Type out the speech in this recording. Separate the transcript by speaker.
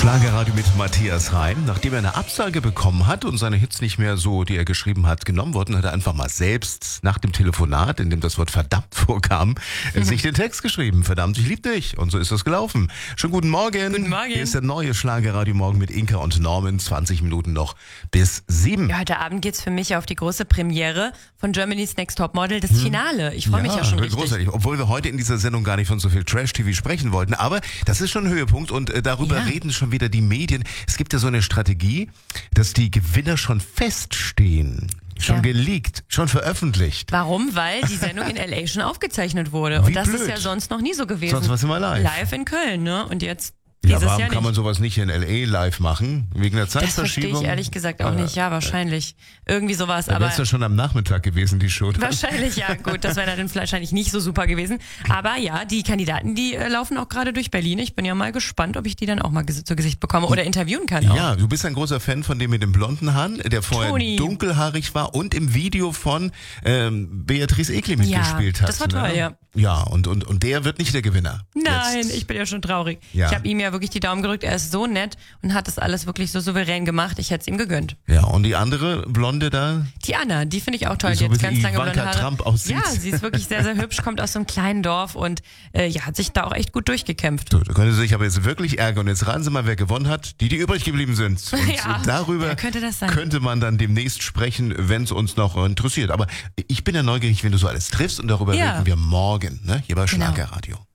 Speaker 1: Schlagerradio mit Matthias Reim. Nachdem er eine Absage bekommen hat und seine Hits nicht mehr so, die er geschrieben hat, genommen wurden, hat er einfach mal selbst nach dem Telefonat, in dem das Wort verdammt vorkam, sich den Text geschrieben. Verdammt, ich lieb dich. Und so ist das gelaufen. Schönen guten Morgen.
Speaker 2: Guten Morgen.
Speaker 1: Hier ist der neue Schlagerradio Morgen mit Inka und Norman. 20 Minuten noch bis 7.
Speaker 2: Ja, heute Abend geht's für mich auf die große Premiere von Germany's Next Topmodel, das Finale. Ich freue mich ja schon richtig.
Speaker 1: Großartig. Obwohl wir heute in dieser Sendung gar nicht von so viel Trash-TV sprechen wollten. Aber das ist schon ein Höhepunkt und darüber reden schon wieder die Medien. Es gibt ja so eine Strategie, dass die Gewinner schon feststehen. Schon geleakt, schon veröffentlicht.
Speaker 2: Warum? Weil die Sendung in L.A. schon aufgezeichnet wurde.
Speaker 1: Wie
Speaker 2: Und das
Speaker 1: blöd.
Speaker 2: ist ja sonst noch nie so gewesen.
Speaker 1: Sonst war es immer live.
Speaker 2: Live in Köln, ne? Und jetzt
Speaker 1: Ja,
Speaker 2: dieses
Speaker 1: warum
Speaker 2: Jahr
Speaker 1: kann man
Speaker 2: nicht.
Speaker 1: sowas nicht in L.A. live machen? Wegen der
Speaker 2: Das verstehe
Speaker 1: Zeitverschiebung?
Speaker 2: ich ehrlich gesagt auch nicht. Ja, wahrscheinlich. Irgendwie sowas.
Speaker 1: Da
Speaker 2: Aber
Speaker 1: wäre es ja schon am Nachmittag gewesen, die Show.
Speaker 2: wahrscheinlich, ja, gut. Das wäre dann wahrscheinlich nicht so super gewesen. Aber ja, die Kandidaten, die laufen auch gerade durch Berlin. Ich bin ja mal gespannt, ob ich die dann auch mal zu Gesicht bekomme oder interviewen kann. Auch.
Speaker 1: Ja, du bist ein großer Fan von dem mit dem blonden Haaren, der vorher
Speaker 2: Toni.
Speaker 1: dunkelhaarig war und im Video von Beatrice Egli mitgespielt hat.
Speaker 2: das war toll, ja.
Speaker 1: Ja, und der wird nicht der Gewinner.
Speaker 2: Nein,
Speaker 1: Jetzt.
Speaker 2: ich bin ja schon traurig.
Speaker 1: Ja.
Speaker 2: Ich habe ihm ja wirklich die Daumen gedrückt. Er ist so nett und hat das alles wirklich so souverän gemacht. Ich hätte es ihm gegönnt.
Speaker 1: Ja, und die andere Blonde da?
Speaker 2: Die Anna, die finde ich auch toll.
Speaker 1: Die so
Speaker 2: Die hat
Speaker 1: ein
Speaker 2: ganz
Speaker 1: bisschen
Speaker 2: lange blonde
Speaker 1: Ivanka
Speaker 2: Haare.
Speaker 1: Trump aussieht.
Speaker 2: Ja, sie ist wirklich sehr, sehr hübsch, kommt aus so einem kleinen Dorf und hat sich da auch echt gut durchgekämpft.
Speaker 1: So, da könnte sie sich aber jetzt wirklich ärgern. Und jetzt raten Sie mal, wer gewonnen hat. Die übrig geblieben sind. Und
Speaker 2: Ja,
Speaker 1: darüber
Speaker 2: wer könnte das sein?
Speaker 1: könnte man dann demnächst sprechen, wenn es uns noch interessiert. Aber ich bin ja neugierig, wenn du so alles triffst. Und darüber
Speaker 2: Ja.
Speaker 1: reden wir morgen, ne? Hier bei
Speaker 2: Genau.
Speaker 1: Schlagerradio.